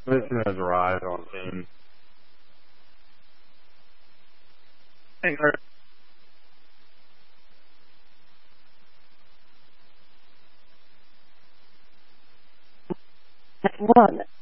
Listen has arrived on scene. Thanks, sir. One